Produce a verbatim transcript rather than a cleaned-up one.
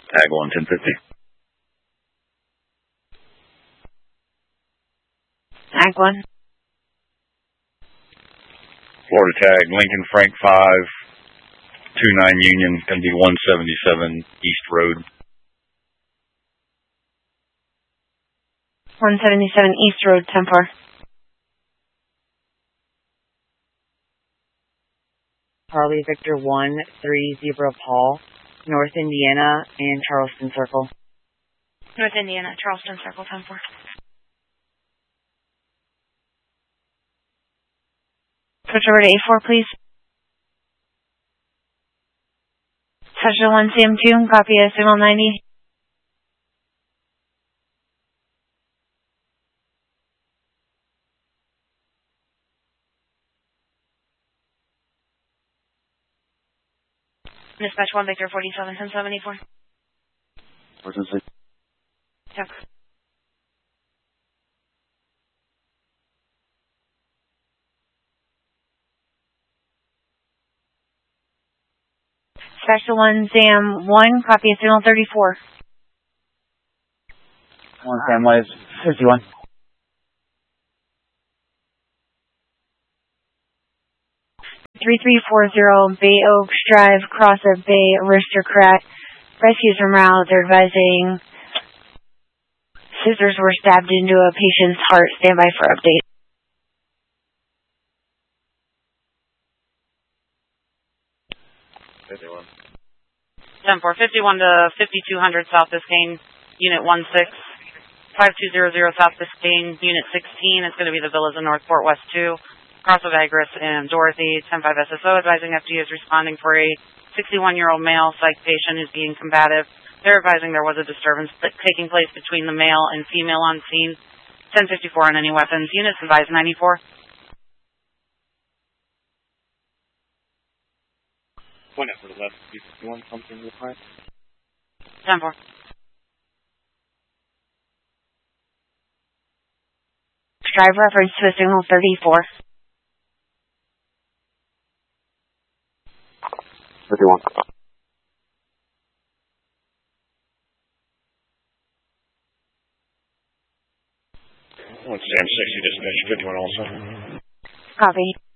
Tag one, ten fifty. Tag one. Florida tag, Lincoln Frank five, two nine Union, going to be one seventy-seven East Road. one seventy-seven East Road, ten four. Charlie Victor one, three Zebra Paul, North Indiana and Charleston Circle. North Indiana, Charleston Circle, ten four. Switch over to A four, please. Session one, C M two, copy a signal ninety. Dispatch one, Victor forty-seven, ten seventy-four. Emergency. Check. Special one, Sam one, copy of signal thirty-four. One Sam Wise, fifty-one. three three four zero Bay Oaks Drive, Cross of Bay Aristocrat. Rescues from route. They're advising scissors were stabbed into a patient's heart. Stand by for update. fifty-one. ten four, fifty-one to fifty-two hundred South Biscayne, Unit one six, five two zero zero South Biscayne, Unit sixteen. It's going to be the Villas in Northport West two, Cross of Agris and Dorothy. ten five S S O advising F D is responding for a sixty-one-year-old male psych patient who's being combative. They're advising there was a disturbance taking place between the male and female on scene. ten fifty-four on any weapons. Units advised ninety-four. One effort left, fifty-one, something with five. ten four. Drive reference to a signal thirty-four. fifty-one. One Sam sixty, dispatch fifty-one also. Copy.